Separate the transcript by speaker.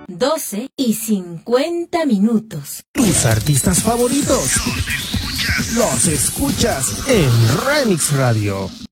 Speaker 1: 12:50.
Speaker 2: Tus artistas favoritos los escuchas en Remix Radio.